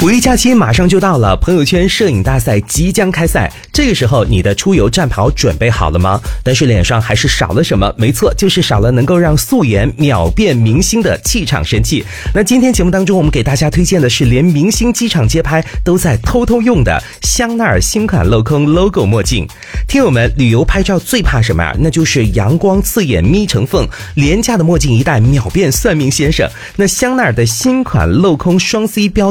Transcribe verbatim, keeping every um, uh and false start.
五一假期马上就到了，朋友圈摄影大赛即将开赛，这个时候你的出游战袍准备好了吗？但是脸上还是少了什么？没错，就是少了能够让素颜秒变明星的气场神器。那今天节目当中，我们给大家推荐的是连明星机场街拍都在偷偷用的香奈儿新款镂空 logo 墨镜。听友们，旅游拍照最怕什么啊？那就是阳光刺眼眯成缝，廉价的墨镜一戴秒变算命先生。那香奈儿的新款镂空双 C 标